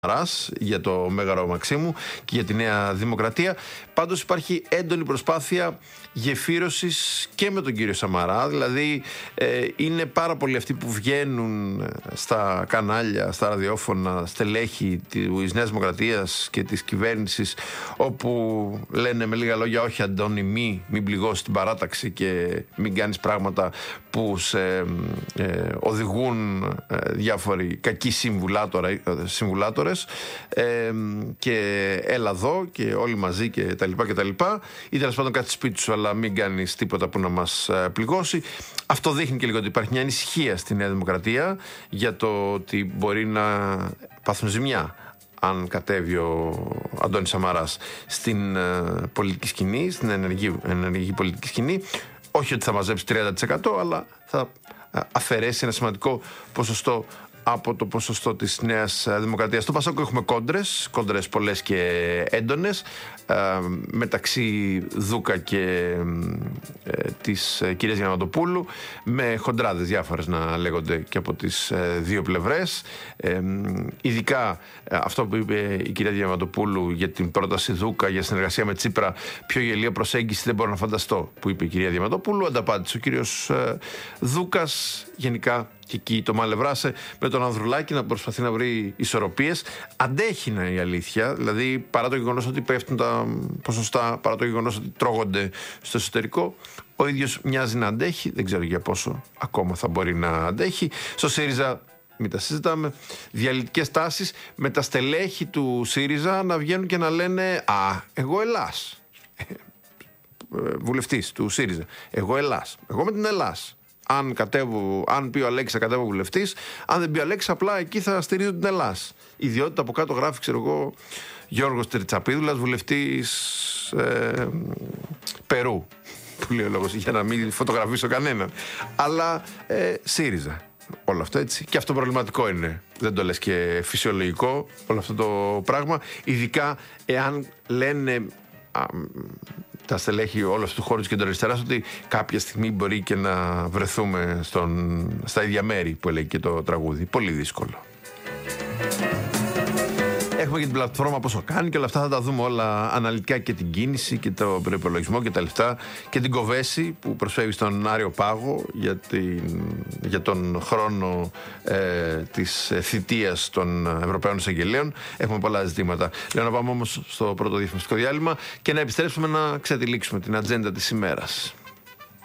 για το Μέγαρο Μαξίμου και για τη Νέα Δημοκρατία. Πάντως υπάρχει έντονη προσπάθεια γεφύρωσης και με τον κύριο Σαμαρά. Δηλαδή είναι πάρα πολλοί αυτοί που βγαίνουν στα κανάλια, στα ραδιόφωνα, στελέχη της Νέας Δημοκρατίας και της κυβέρνησης, όπου λένε με λίγα λόγια: όχι Αντώνη, μην πληγώσει την παράταξη και μην κάνεις πράγματα που σε οδηγούν διάφοροι κακοί συμβουλάτορες, και έλα εδώ και όλοι μαζί και τα λοιπά και τα λοιπά, ή τέλος πάντων κάτσε σπίτι σου αλλά μην κάνεις τίποτα που να μας πληγώσει. Αυτό δείχνει και λίγο ότι υπάρχει μια ανησυχία στη Νέα Δημοκρατία για το ότι μπορεί να πάθουν ζημιά αν κατέβει ο Αντώνης Σαμαράς στην πολιτική σκηνή, στην ενεργή πολιτική σκηνή. Όχι ότι θα μαζέψει 30%, αλλά θα αφαιρέσει ένα σημαντικό ποσοστό από το ποσοστό της Νέας Δημοκρατίας. Στο Πασόκο έχουμε κόντρες πολλές και έντονες, μεταξύ Δούκα και της κυρίας Διαμαντοπούλου, με χοντράδες διάφορες να λέγονται και από τις δύο πλευρές. Ειδικά αυτό που είπε η κυρία Διαμαντοπούλου για την πρόταση Δούκα για συνεργασία με Τσίπρα, πιο γελία προσέγγιση δεν μπορώ να φανταστώ, που είπε η κυρία Διαμαντοπούλου. Ανταπάντησε ο κύριος Δούκας. Γενικά και εκεί το μαλευράσε με τον Ανδρουλάκη να προσπαθεί να βρει ισορροπίες. Αντέχει να είναι η αλήθεια, δηλαδή παρά το γεγονός ότι πέφτουν τα ποσοστά, παρά το γεγονός ότι τρώγονται στο εσωτερικό, ο ίδιος μοιάζει να αντέχει. Δεν ξέρω για πόσο ακόμα θα μπορεί να αντέχει. Στο ΣΥΡΙΖΑ, μην τα συζητάμε, διαλυτικές τάσεις, με τα στελέχη του ΣΥΡΙΖΑ να βγαίνουν και να λένε: α, εγώ Ελλάς, βουλευτής του ΣΥΡΙΖΑ, εγώ Ελλάς, εγώ με την Ελλάς. Αν πει ο Αλέξης θα κατέβω βουλευτής, αν δεν πει ο Αλέξης, απλά εκεί θα στηρίζω την Ελλάς. Ιδιότητα από κάτω γράφει, ξέρω εγώ, Γιώργος Τριτσαπίδουλας, βουλευτής Περού, που λέει ο λόγος, για να μην φωτογραφίσω κανέναν. Αλλά ΣΥΡΙΖΑ. Όλο αυτό έτσι. Και αυτό προβληματικό είναι. Δεν το λες και φυσιολογικό όλο αυτό το πράγμα. Ειδικά εάν λένε τα στελέχη όλου αυτού του χώρου της κεντροαριστεράς ότι κάποια στιγμή μπορεί και να βρεθούμε στα ίδια μέρη, που λέει και το τραγούδι. Πολύ δύσκολο. Έχουμε και την πλατφόρμα πόσο κάνει και όλα αυτά θα τα δούμε όλα αναλυτικά, και την κίνηση και το προϋπολογισμό και τα λεφτά και την Κοβέση που προσφεύγει στον Άριο Πάγο για τον χρόνο της θητείας των Ευρωπαίων Εισαγγελέων. Έχουμε πολλά ζητήματα. Λέω να πάμε όμως στο πρώτο διαφημιστικό διάλειμμα και να επιστρέψουμε να ξετυλίξουμε την ατζέντα της ημέρας.